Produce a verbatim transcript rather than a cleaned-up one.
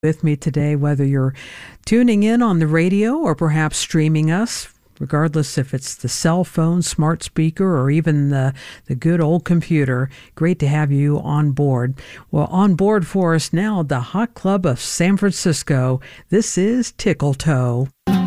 with me today, whether you're tuning in on the radio or perhaps streaming us, regardless if it's the cell phone, smart speaker, or even the, the good old computer. Great to have you on board. Well, on board for us now, the Hot Club of San Francisco. This is Tickle Toe.